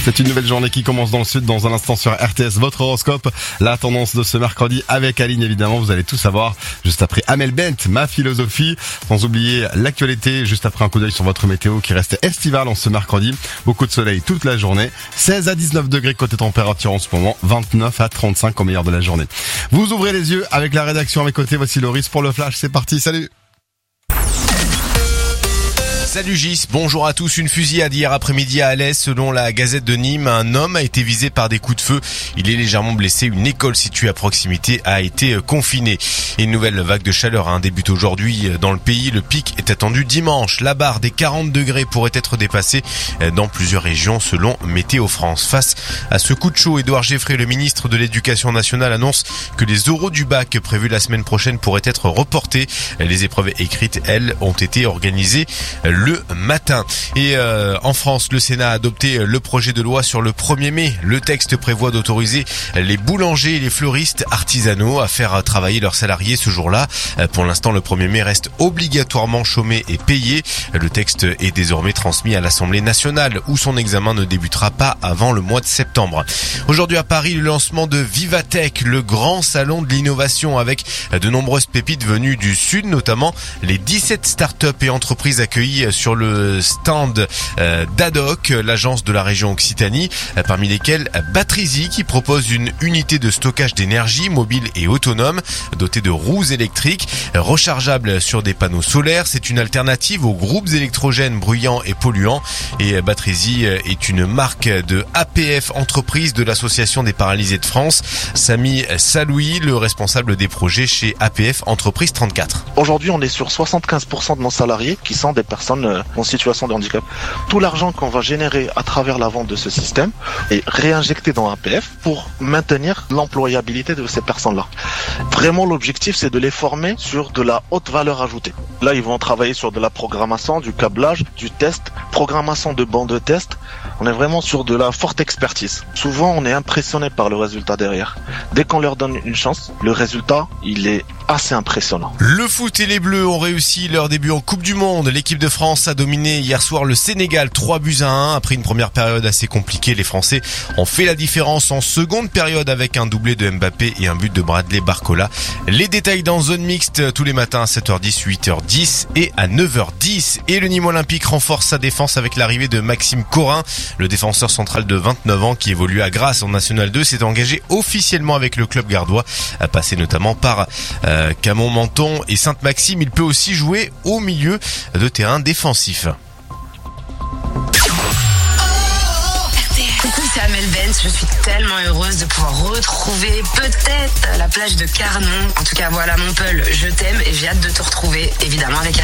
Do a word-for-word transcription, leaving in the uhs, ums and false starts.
C'est une nouvelle journée qui commence dans le sud. Dans un instant sur R T S, votre horoscope. La tendance de ce mercredi avec Aline, évidemment. Vous allez tout savoir juste après Amel Bent, ma philosophie. Sans oublier l'actualité, juste après un coup d'œil sur votre météo qui reste estivale en ce mercredi. Beaucoup de soleil toute la journée. seize à dix-neuf degrés côté température en ce moment. vingt-neuf à trente-cinq au meilleur de la journée. Vous ouvrez les yeux avec la rédaction à mes côtés. Voici Loris pour le flash. C'est parti. Salut. Salut Gis, bonjour à tous. Une fusillade hier après-midi à Alès. Selon la Gazette de Nîmes, un homme a été visé par des coups de feu. Il est légèrement blessé. Une école située à proximité a été confinée. Et une nouvelle vague de chaleur hein, débute aujourd'hui dans le pays. Le pic est attendu dimanche. La barre des quarante degrés pourrait être dépassée dans plusieurs régions selon Météo France. Face à ce coup de chaud, Édouard Geffray, le ministre de l'Éducation nationale, annonce que les oraux du bac prévus la semaine prochaine pourraient être reportés. Les épreuves écrites, elles, ont été organisées le matin. Et euh, en France, le Sénat a adopté le projet de loi sur le premier mai. Le texte prévoit d'autoriser les boulangers et les fleuristes artisanaux à faire travailler leurs salariés ce jour-là. Pour l'instant, le premier mai reste obligatoirement chômé et payé. Le texte est désormais transmis à l'Assemblée nationale où son examen ne débutera pas avant le mois de septembre. Aujourd'hui à Paris, le lancement de Vivatech, le grand salon de l'innovation avec de nombreuses pépites venues du Sud, notamment les dix-sept startups et entreprises accueillies sur le stand euh, d'Adoc, l'agence de la région Occitanie, euh, parmi lesquelles Batterisy qui propose une unité de stockage d'énergie mobile et autonome dotée de roues électriques rechargeables sur des panneaux solaires. C'est une alternative aux groupes électrogènes bruyants et polluants. Et Batterisy est une marque de A P F Entreprise de l'Association des paralysés de France. Samy Saloui, le responsable des projets chez A P F Entreprise trente-quatre. Aujourd'hui, on est sur soixante-quinze pour cent de nos salariés qui sont des personnes en situation de handicap. Tout l'argent qu'on va générer à travers la vente de ce système est réinjecté dans A P F pour maintenir l'employabilité de ces personnes-là. Vraiment, l'objectif, c'est de les former sur de la haute valeur ajoutée. Là, ils vont travailler sur de la programmation, du câblage, du test, programmation de bancs de test. On est vraiment sur de la forte expertise. Souvent, on est impressionné par le résultat derrière. Dès qu'on leur donne une chance, le résultat, il est assez impressionnant. Le foot et les Bleus ont réussi leur début en Coupe du Monde. L'équipe de France a dominé hier soir le Sénégal trois buts à un. Après une première période assez compliquée, les Français ont fait la différence en seconde période avec un doublé de Mbappé et un but de Bradley Barcola. Les détails dans Zone Mixte tous les matins à sept heures dix, huit heures dix et à neuf heures dix. Et le Nîmes Olympique renforce sa défense avec l'arrivée de Maxime Corin. Le défenseur central de vingt-neuf ans qui évolue à Grasse en National deux s'est engagé officiellement avec le club gardois, à passer notamment par euh, Camon-Menton et Sainte-Maxime. Il peut aussi jouer au milieu de terrain défensif. Coucou, c'est Amel Bent. Je suis tellement heureuse de pouvoir retrouver peut-être la plage de Carnon. En tout cas, voilà mon Peul, je t'aime et j'ai hâte de te retrouver, évidemment avec